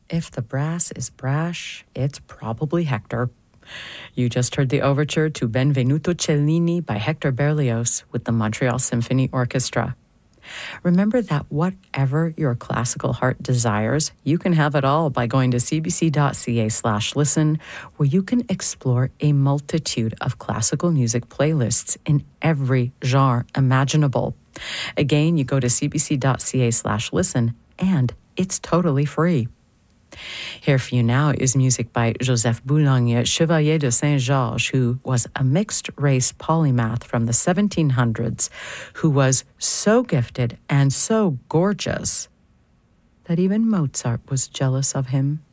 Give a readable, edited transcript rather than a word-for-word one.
If the brass is brash, it's probably Hector. You just heard the overture to Benvenuto Cellini by Hector Berlioz with the Montreal Symphony Orchestra. Remember that whatever your classical heart desires, you can have it all by going to cbc.ca/listen, where you can explore a multitude of classical music playlists in every genre imaginable. Again, you go to cbc.ca/listen, and it's totally free. Here for you now is music by Joseph Boulogne, Chevalier de Saint-Georges, who was a mixed-race polymath from the 1700s, who was so gifted and so gorgeous that even Mozart was jealous of him.